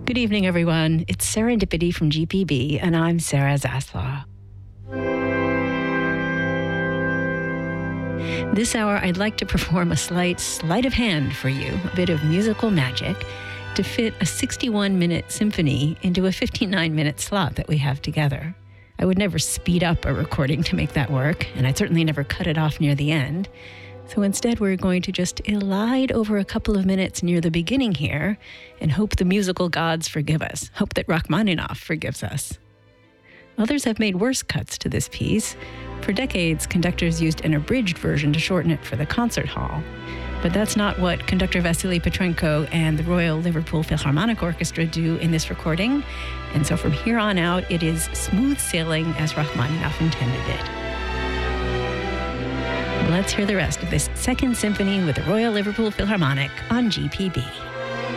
Good evening, everyone. It's Serendipity from GPB, and I'm Sarah Zaslaw. This hour, I'd like to perform a slight sleight of hand for you, a bit of musical magic, to fit a 61-minute symphony into a 59-minute slot that we have together. I would never speed up a recording to make that work, and I'd certainly never cut it off near the end. So instead, we're going to just elide over a couple of minutes near the beginning here and hope the musical gods forgive us, hope that Rachmaninoff forgives us. Others have made worse cuts to this piece. For decades, conductors used an abridged version to shorten it for the concert hall. But that's not what conductor Vasily Petrenko and the Royal Liverpool Philharmonic Orchestra do in this recording. And so from here on out, it is smooth sailing as Rachmaninoff intended it. Let's hear the rest of this Second Symphony with the Royal Liverpool Philharmonic on GPB.